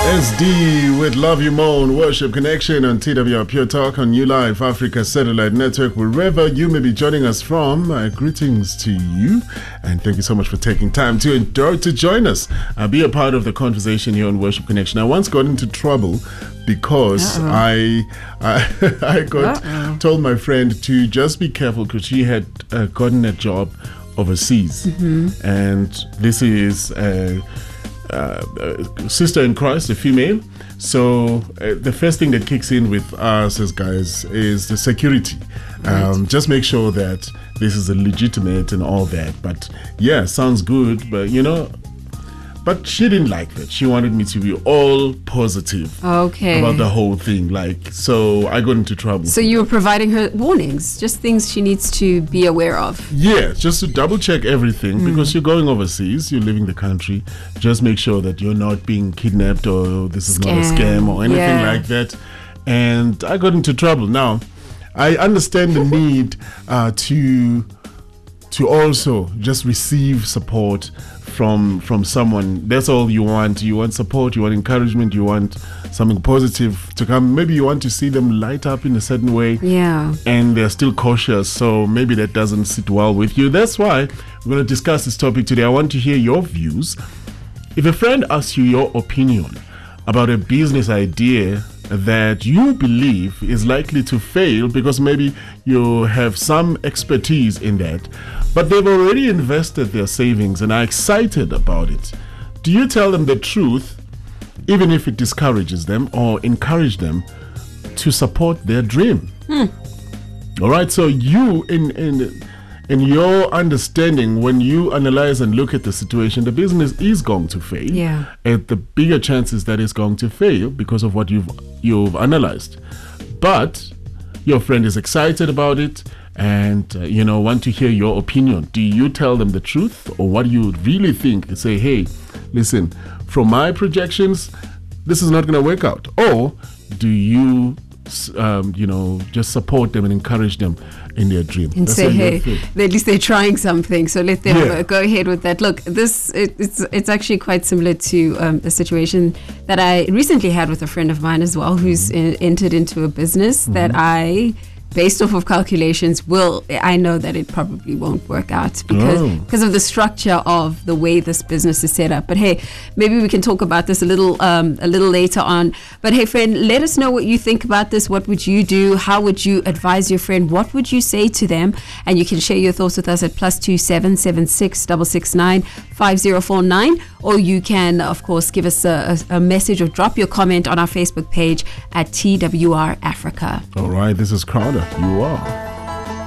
SD with Love You More on Worship Connection on TWR Pure Talk on New Life Africa Satellite Network. Wherever you may be joining us from, greetings to you, and thank you so much for taking time to join us. Be a part of the conversation here on Worship Connection. I once got into trouble because I told my friend to just be careful because she had gotten a job overseas, and this is sister in Christ, a female. So the first thing that kicks in with us as guys is the security. Just make sure that this is a legitimate and all that. But yeah, sounds good. But but she didn't like that. She wanted me to be all positive about the whole thing. So I got into trouble. So you were providing her warnings, just things she needs to be aware of. Yeah, just to double check everything because you're going overseas, you're leaving the country. Just make sure that you're not being kidnapped or this is not a scam or anything like that. And I got into trouble. Now, I understand the need to also just receive support from someone. That's all you want. You want support, you want encouragement, you want something positive to come. Maybe you want to see them light up in a certain way. Yeah. And they're still cautious, so maybe that doesn't sit well with you. That's why we're going to discuss this topic today. I want to hear your views. If a friend asks you your opinion about a business idea that you believe is likely to fail because maybe you have some expertise in that, but they've already invested their savings and are excited about it, do you tell them the truth even if it discourages them, or encourage them to support their dream? All right, so you in your understanding, when you analyze and look at the situation, the business is going to fail. Yeah. And the bigger chances that it's going to fail because of what you've analyzed. But your friend is excited about it and want to hear your opinion. Do you tell them the truth, or what do you really think? Say, hey, listen, from my projections, this is not going to work out. Or do you just support them and encourage them in their dream and say, hey, at least they're trying something, so let them go ahead with that. Look, it's actually quite similar to a situation that I recently had with a friend of mine as well, who's entered into a business that I, based off of calculations, I know that it probably won't work out because of the structure of the way this business is set up. But hey, maybe we can talk about this a little later on. But hey, friend, let us know what you think about this. What would you do? How would you advise your friend? What would you say to them? And you can share your thoughts with us at +2 776 669 5049, or you can, of course, give us a message or drop your comment on our Facebook page at TWR Africa. All right, this is Crowder. You are.